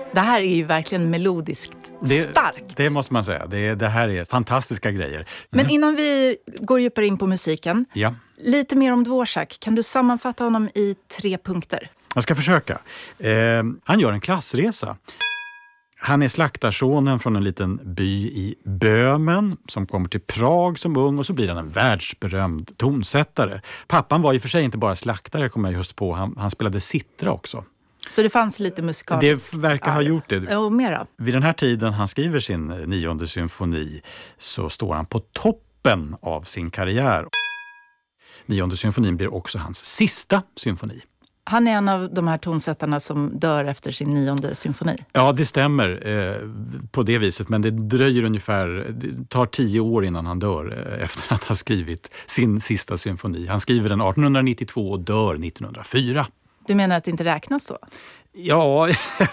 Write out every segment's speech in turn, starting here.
Det här är ju verkligen melodiskt starkt. Det måste man säga. Det här är fantastiska grejer. Men innan vi går djupare in på musiken, lite mer om Dvorak. Kan du sammanfatta honom i 3 punkter? Jag ska försöka. Han gör en klassresa. Han är slaktarsonen från en liten by i Böhmen som kommer till Prag som ung och så blir han en världsberömd tonsättare. Pappan var i och för sig inte bara slaktare, kommer jag just på. Han spelade citra också. Så det fanns lite musikaliskt? Det verkar ha gjort det. Och mera. Vid den här tiden han skriver sin 9:e symfoni så står han på toppen av sin karriär. 9:e symfonin blir också hans sista symfoni. Han är en av de här tonsättarna som dör efter sin 9:e symfoni. Ja, det stämmer på det viset. Men det dröjer det tar 10 år innan han dör efter att ha skrivit sin sista symfoni. Han skriver den 1892 och dör 1904. Du menar att det inte räknas då? Ja,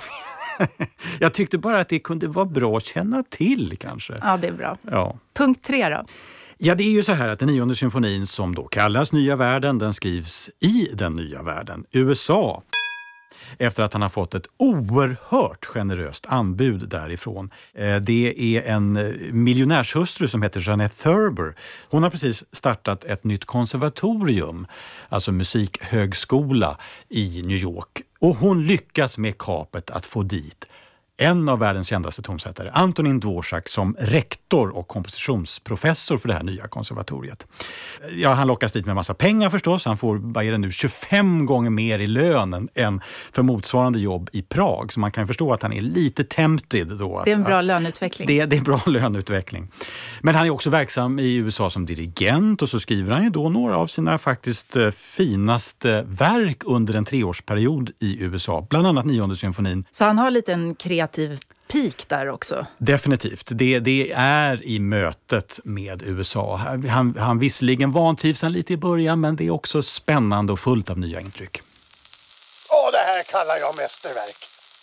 jag tyckte bara att det kunde vara bra att känna till kanske. Ja, det är bra. Ja. Punkt 3 då? Ja, det är ju så här att den 9:e symfonin som då kallas Nya världen, den skrivs i den nya världen, USA. Efter att han har fått ett oerhört generöst anbud därifrån. Det är en miljonärshustru som heter Jeanette Thurber. Hon har precis startat ett nytt konservatorium, alltså musikhögskola i New York. Och hon lyckas med kapet att få dit en av världens kändaste tonsättare, Antonín Dvořák, som rektor och kompositionsprofessor för det här nya konservatoriet. Ja, han lockas dit med massa pengar förstås. Han får, vad är det nu, 25 gånger mer i lön än för motsvarande jobb i Prag. Så man kan förstå att han är lite tempted då. Det är en bra löneutveckling. Det är bra löneutveckling. Men han är också verksam i USA som dirigent och så skriver han ju då några av sina faktiskt finaste verk under en 3-årsperiod i USA. Bland annat 9:e symfonin. Så han har lite en kreativ peak där också? Definitivt. Det är i mötet med USA. Han visserligen vantrivs han lite i början, men det är också spännande och fullt av nya intryck. Det här kallar jag mästerverk.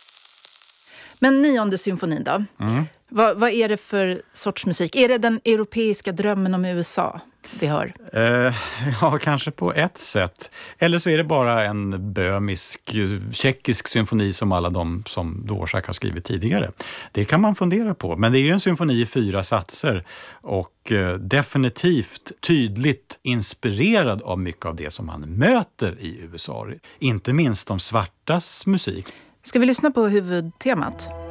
Men 9:e symfonin då? Vad är det för sorts musik? Är det den europeiska drömmen om USA vi hör? Ja, kanske på ett sätt. Eller så är det bara en böhmisk, tjeckisk symfoni som alla de som Dvořák har skrivit tidigare. Det kan man fundera på. Men det är ju en symfoni i 4 satser och definitivt tydligt inspirerad av mycket av det som man möter i USA. Inte minst de svartas musik. Ska vi lyssna på huvudtemat?